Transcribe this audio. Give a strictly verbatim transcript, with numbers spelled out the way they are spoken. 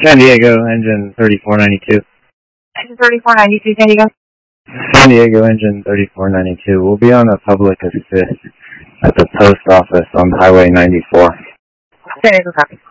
San Diego, engine thirty-four ninety-two. Engine thirty-four ninety-two, San Diego. San Diego, engine thirty-four ninety-two. We'll be on a public assist at the post office on Highway ninety-four. San Diego, copy.